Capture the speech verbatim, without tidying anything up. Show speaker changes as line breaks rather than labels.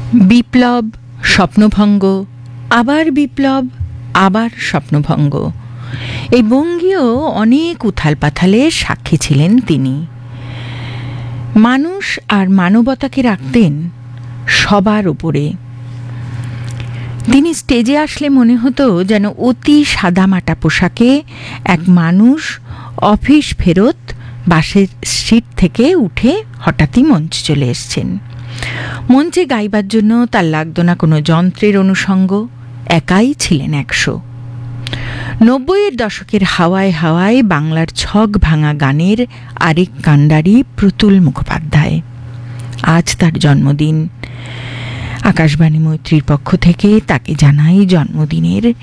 বিপ্লব, স্বপ্নভঙ্গ, আবার বিপ্লব, আবার স্বপ্নভঙ্গ, এই বঙ্গীয় অনেক উথাল পাথালের সাক্ষী ছিলেন তিনি। মানুষ আর মানবতাকে রাখতেন সবার উপরে। তিনি স্টেজে আসলে মনে হতো যেন অতি সাদামাটা পোশাকে এক মানুষ অফিস ফেরত বাসের সিট থেকে উঠে হঠাৎই মঞ্চে চলে এসছেন। মঞ্চে গাইবার জন্য তার লাগতো না কোনো যন্ত্রের অনুষঙ্গ, একাই ছিলেন একশো। নব্বইয়ের দশকের হাওয়ায় হাওয়ায় বাংলার ছক ভাঙা গানের আরেক কাণ্ডারি প্রতুল মুখোপাধ্যায়। আজ তার জন্মদিন। আকাশবাণী মৈত্রীর পক্ষ থেকে তাকে জানাই জন্মদিনের